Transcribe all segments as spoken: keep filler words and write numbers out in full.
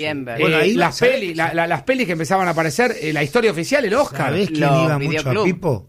Siempre. Bueno, ahí Eh, las, ¿sabés? peli, la, la, las pelis que empezaban a aparecer, eh, la historia oficial, el Oscar. ¿Sabés quién Los iba mucho videoclub. a Pipo?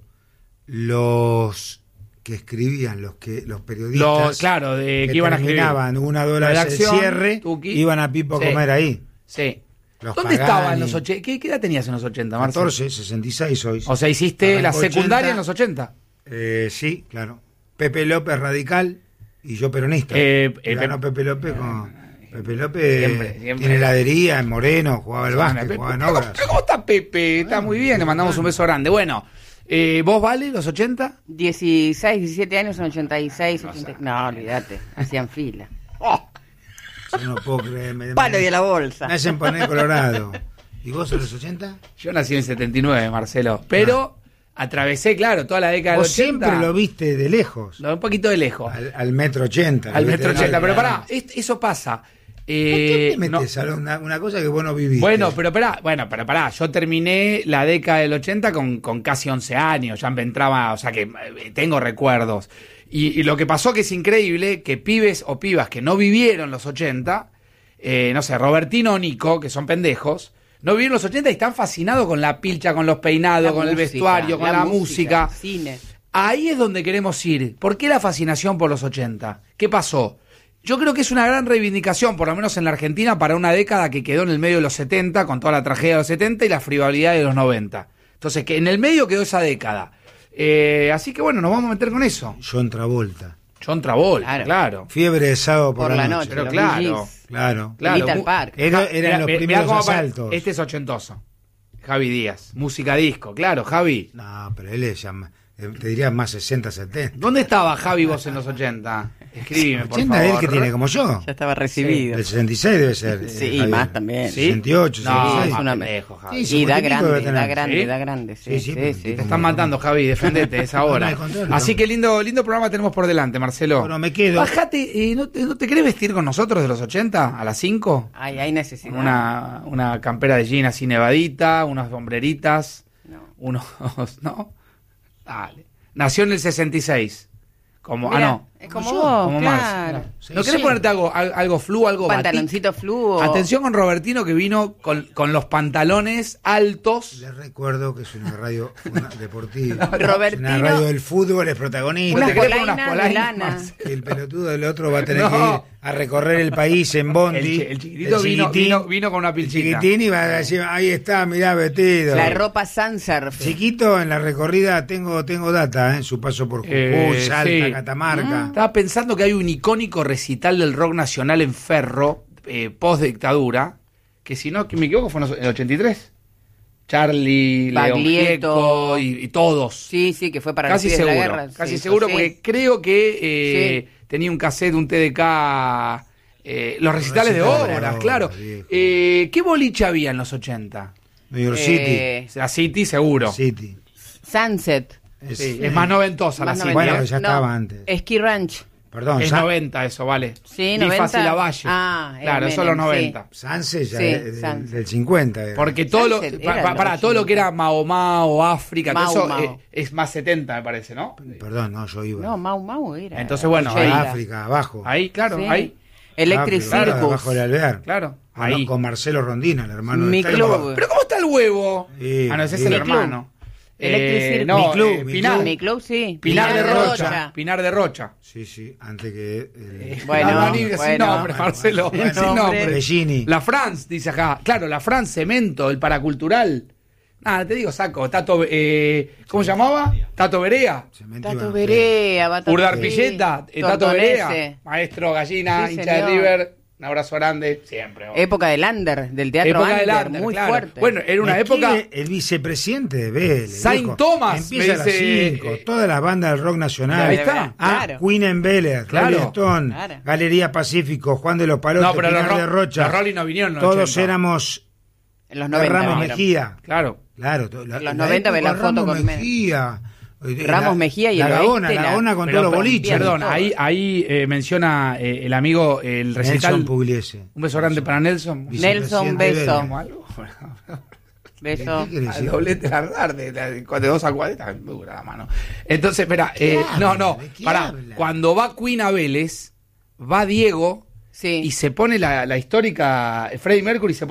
Los que escribían, los que los periodistas. Los, claro, de que, que iban a escribir. terminaban una hora de Redacción, cierre, Tuki. iban a Pipo Sí. a comer ahí. Sí. Los ¿Dónde Pagani. estaba en los ochenta? ¿Qué, ¿Qué edad tenías en los ochenta, Marcelo? catorce, sesenta y seis hoy. O sea, hiciste la Arrancó secundaria ochenta. en los ochenta. Eh, sí, claro. Pepe López radical y yo peronista. Eh, Y eh, ganó Pe- Pepe López con... Pepe López Siempre, eh, siempre. tiene heladería en Moreno, jugaba al básquet, Pepe, jugaba en ¿Cómo, obras. ¿Cómo está Pepe? Está muy bien, le mandamos un beso grande. Bueno, eh, ¿vos, Vale, los ochenta? dieciséis, diecisiete años en ochenta y seis, ochenta. No, olvídate, hacían fila. Oh, Yo no puedo creer. Me, Palo me- y a la bolsa. me hacen poner colorado. ¿Y vos en los ochenta? yo nací en el setenta y nueve, Marcelo. Pero atravesé, claro, toda la década Vos del ochenta. siempre lo viste de lejos. No, un poquito de lejos. Al, al metro ochenta. Al lo metro viste de ochenta. Pero lejos. pará, es- eso pasa. ¿Por qué Eh, te no- metes a una, una cosa que vos no viviste? Bueno, pero pará, bueno, pero pará, yo terminé la década del ochenta con, con casi once años, ya me entraba, o sea que eh, tengo recuerdos. Y, y lo que pasó que es increíble, que pibes o pibas que no vivieron los ochenta, eh, no sé, Robertino o Nico, que son pendejos, no vivieron los ochenta y están fascinados con la pilcha, con los peinados, La con el música, vestuario, con la, música. Cine. Ahí es donde queremos ir. ¿Por qué la fascinación por los ochenta? ¿Qué pasó? Yo creo que es una gran reivindicación, por lo menos en la Argentina, para una década que quedó en el medio de los setenta, con toda la tragedia de los setenta y la frivolidad de los noventa. Entonces, que en el medio quedó esa década. Eh, así que bueno, nos vamos a meter con eso. John Travolta. John Travolta, claro. Claro. claro. Fiebre de sábado por, Por la noche. noche. Pero los claro. Bee Gees. Claro. Claro. Little Park. Era- Ja- eran los mirá- primeros mirá cómo apare- asaltos. Este es ochentoso. Javi Díaz, música disco, claro, Javi. No, pero él es ya más- eh, te diría más sesenta, setenta. ¿Dónde estaba Javi vos en los ochenta? Escribime, por ochenta favor. es él que tiene como yo. Ya estaba recibido. El sesenta y seis debe ser. Sí, eh, y Javier. más también. ¿Sí? sesenta y ocho, No, sesenta y más seis. es una- pendejo, Javi. Sí, Y cincuenta da y pico grande, debe tener. da grande, ¿Sí? da grande. Sí, Sí, sí, sí, sí. porque sí. te Te están matando, Javi, defendete, es No, ahora. no, al contrario. Así que lindo, lindo programa tenemos por delante, Marcelo. Bueno, me quedo. Bajate, eh, ¿no, te, ¿no te querés vestir con nosotros de los ochenta a las cinco? Ay, hay necesidad. Una, una campera de jean así nevadita, unas sombreritas, No. unos... ¿No? Dale. Nació en el sesenta y seis. Como, Mirá, ah, no. es como Como yo, vos, Como claro. Marx. Sí, ¿No querés sí. ponerte algo, al- algo flu, algo batik? Pantaloncito fluo. Atención con Robertino, que vino con, con los pantalones altos. Les recuerdo que es una radio una deportiva. Robertino- Es una radio del fútbol, es protagonista. Unas ¿Te querés poner polainas de polainas, lana. Marcelo? El pelotudo del otro va a tener No. que ir a recorrer el país en bondi. El, chi- el chiquitito El vino, chiquitín, vino, vino con una el pilchita. chiquitín y va a decir, ahí está, mirá, vestido. La ropa Sunsurf. Chiquito, en la recorrida tengo tengo data, ¿eh? Su paso por Jujuy, Eh, Salta, sí. Catamarca. Estaba pensando que hay un icónico recital del rock nacional en Ferro, eh, post dictadura, que si no que me equivoco fue en los- en el ochenta y tres. Charlie, León Baglietto. Gieco y, y todos. Sí, sí, que fue para Casi los pibes de seguro, la guerra. casi Sí, seguro, sí. porque creo que eh, Sí. tenía un cassette, un T D K, eh, los recitales de recitales de obras, obras, claro. viejo. Eh, ¿Qué boliche había en los ochenta? New York Eh, La City, seguro. City. Sunset. Sunset. Sí, es más noventosa Más la City. Bueno, ¿eh? ya estaba antes. Ski Ranch. Perdón, Es San- noventa eso, vale. Sí, Di noventa. Fácil Lavalle. Ah, era claro, eso es los Menem, sí. noventa. Sanse ya Sí, es del, Sanse. del cincuenta. era. Porque todo lo, Sunset pa- era pa- los para todo lo que ochenta. era Mao Mao, África, todo Mau eso Mau. eh, es más setenta, me parece, ¿no? Perdón, no, yo iba. No, Mau Mau era. Entonces, bueno, a ahí- ochenta. África, abajo. Ahí, claro, Sí. ahí. Electric África, claro, Circus. abajo del alvear. Claro, Con- ahí. Con Marcelo Rondina, el hermano Mi de Telmo. club. Pero ¿cómo está el huevo? Sí, ah, no, ese es sí. el Mi club. hermano. Electric Circus. no, Mi club, eh, mi Pinar, club. Mi club, sí. Pinar de Rocha. Pinar de Rocha. Sí, sí, antes que... el- Bueno, no, no, ni sin bueno. nombre, Marcelo. Bueno, sin nombre. nombre. Bellini. La France, dice acá. Claro, la France, Cemento, el paracultural. Nada, te digo, saco. Tato, eh, ¿cómo se llamaba? Tato Berea. Cemento Tato Iván Berea, Bata Urdar sí. Pilleta, eh, Tato Tortonese. Berea. Maestro Gallina, Sí, hincha de señor. River. Un abrazo grande. Siempre. obvio. Época del under, del teatro Época under, del under, muy claro. fuerte. Bueno, era una Me época... escribe el vicepresidente de Vélez. Saint viejo. Thomas, Empieza me a dice- las cinco. Todas las bandas del rock nacional. Ahí está. Ah, Claro. Queen en Vélez, Claro. Rolling Stone, Claro. Galería Pacífico, Juan de los Palotes, No, pero los, Pinar de Ro- Rocha. los Rolling no vinieron en los Todos ochenta. éramos en los de noventa. Ramos vinieron. Mejía. Claro. Claro, to- la, En los la noventa ve época la foto Ramos con Menem. Mejía. Ramos Mejía y la el Gaona, oeste, la la- Gaona con Pero, todos los pero, boliches. Perdón, todo. ahí, ahí eh, menciona eh, el amigo el recital. Nelson Pugliese. Un beso grande para Nelson. Nelson, Vicepresidente de beso. Vélez. Como algo. Beso. ¿Qué quiere Al decir? doblete largar de, de, de dos a cuatro está muy dura la mano. Entonces, espera, eh, ¿Qué no, habla? no, ¿De qué pará. habla? Cuando va Queen a Vélez, va Diego Sí. y se pone la, la histórica, Freddie Mercury se